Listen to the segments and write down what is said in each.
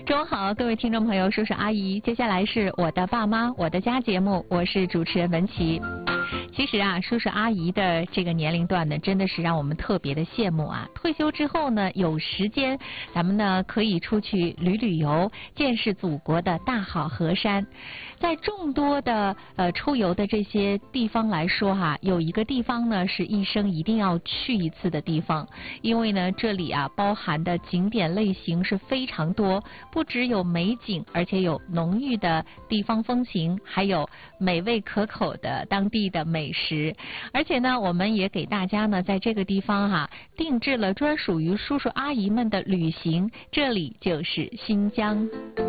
中午好，各位听众朋友、叔叔阿姨，接下来是我的爸妈我的家节目，我是主持人文琪。其实啊，叔叔阿姨的这个年龄段呢，真的是让我们特别的羡慕啊。退休之后呢，有时间咱们呢可以出去旅游，见识祖国的大好河山。在众多的出游的这些地方来说哈，有一个地方呢是一生一定要去一次的地方，因为呢这里啊包含的景点类型是非常多，不只有美景，而且有浓郁的地方风情，还有美味可口的当地的美食。而且呢，我们也给大家呢在这个地方哈定制了专属于叔叔阿姨们的旅行，这里就是新疆。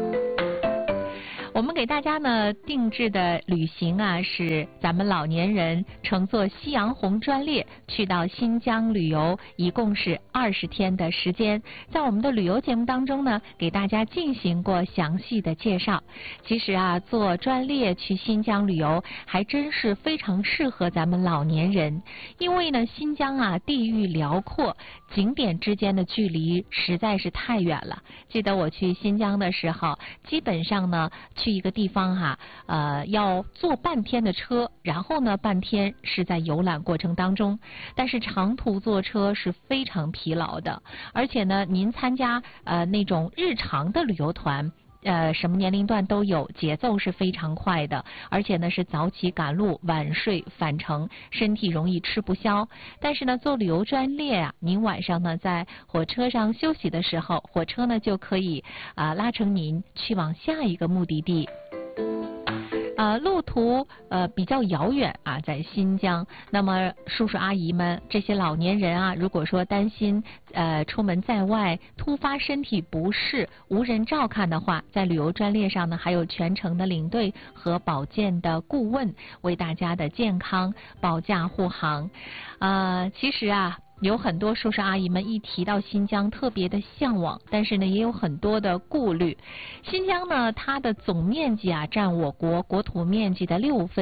我们给大家呢定制的旅行啊，是咱们老年人乘坐夕阳红专列去到新疆旅游，一共是20天的时间。在我们的旅游节目当中呢，给大家进行过详细的介绍。其实啊，坐专列去新疆旅游还真是非常适合咱们老年人，因为呢，新疆啊地域辽阔，景点之间的距离实在是太远了。记得我去新疆的时候，基本上呢去一个地方哈，要坐半天的车，然后呢半天是在游览过程当中。但是长途坐车是非常疲劳的，而且呢，您参加那种日常的旅游团。什么年龄段都有，节奏是非常快的，而且呢是早起赶路，晚睡返程，身体容易吃不消。但是呢，坐旅游专列啊，您晚上呢在火车上休息的时候，火车呢就可以拉乘您去往下一个目的地。路途比较遥远啊，在新疆。那么叔叔阿姨们这些老年人啊，如果说担心出门在外突发身体不适无人照看的话，在旅游专列上呢，还有全程的领队和保健的顾问为大家的健康保驾护航。其实啊，有很多叔叔阿姨们一提到新疆特别的向往，但是呢也有很多的顾虑。新疆呢，它的总面积啊占我国国土面积的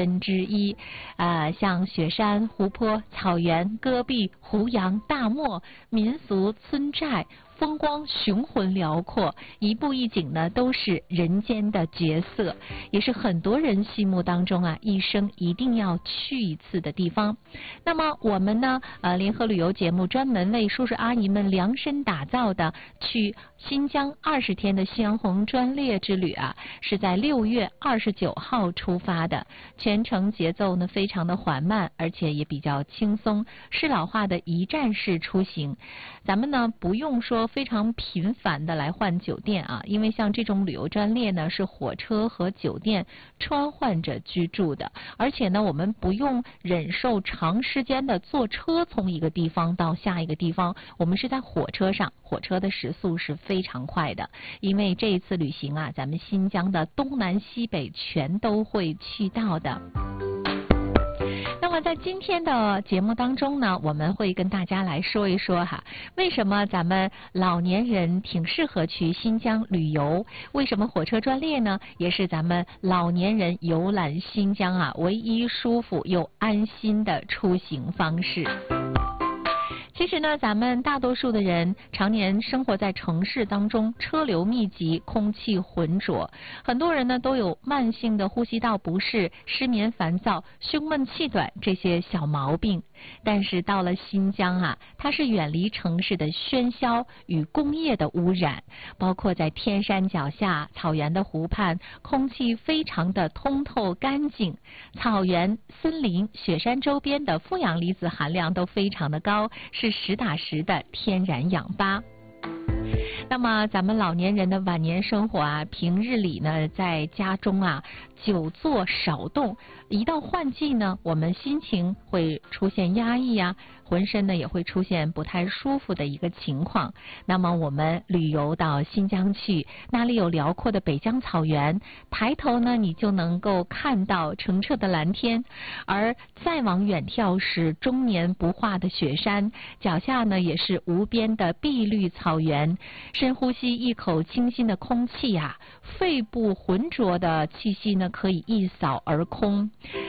1/6，像雪山、湖泊、草原、戈壁、胡杨、大漠、民俗、村寨，风光雄浑辽阔，一步一景呢都是人间的绝色，也是很多人心目当中啊一生一定要去一次的地方。那么我们呢联合旅游节目专门为叔叔阿姨们量身打造的去新疆20天的夕阳红专列之旅啊，是在6月29号出发的，全程节奏呢非常的缓慢，而且也比较轻松，适老化的一站式出行。咱们呢不用说非常频繁的来换酒店啊，因为像这种旅游专列呢是火车和酒店穿换着居住的，而且呢我们不用忍受长时间的坐车从一个地方到下一个地方，我们是在火车上，火车的时速是非常快的。因为这一次旅行啊，咱们新疆的东南西北全都会去到的。那么在今天的节目当中呢，我们会跟大家来说一说哈，为什么咱们老年人挺适合去新疆旅游？为什么火车专列呢，也是咱们老年人游览新疆啊唯一舒服又安心的出行方式？其实呢，咱们大多数的人常年生活在城市当中，车流密集，空气浑浊，很多人呢都有慢性的呼吸道不适、失眠、烦躁、胸闷气短这些小毛病。但是到了新疆啊，它是远离城市的喧嚣与工业的污染，包括在天山脚下、草原的湖畔，空气非常的通透干净，草原、森林、雪山周边的负氧离子含量都非常的高，是实打实的天然氧吧。那么咱们老年人的晚年生活啊，平日里呢在家中啊久坐少动，一到换季呢，我们心情会出现压抑啊，浑身呢也会出现不太舒服的一个情况。那么我们旅游到新疆去，那里有辽阔的北疆草原，抬头呢你就能够看到澄澈的蓝天，而再往远眺是终年不化的雪山，脚下呢也是无边的碧绿草原。深呼吸一口清新的空气啊，肺部浑浊的气息呢可以一扫而空。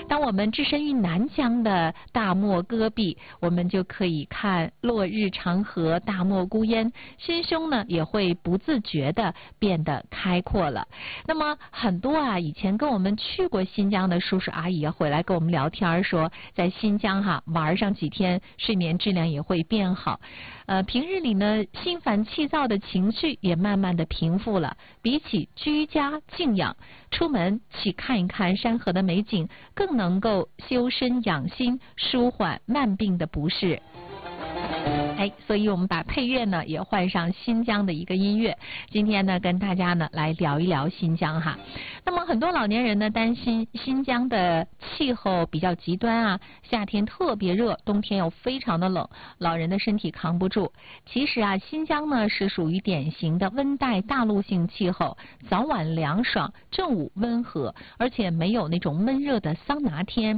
当我们置身于南疆的大漠戈壁，我们就可以看落日长河，大漠孤烟，心胸呢也会不自觉地变得开阔了。那么很多以前跟我们去过新疆的叔叔阿姨回来跟我们聊天说，在新疆玩上几天，睡眠质量也会变好。平日里呢，心烦气躁的情绪也慢慢的平复了。比起居家静养，出门去看一看山河的美景，更能够修身养心，舒缓慢病的不适。所以我们把配乐呢也换上新疆的一个音乐。今天呢跟大家呢来聊一聊新疆那么很多老年人呢担心新疆的气候比较极端夏天特别热，冬天又非常的冷，老人的身体扛不住。其实新疆呢是属于典型的温带大陆性气候，早晚凉爽，正午温和，而且没有那种闷热的桑拿天。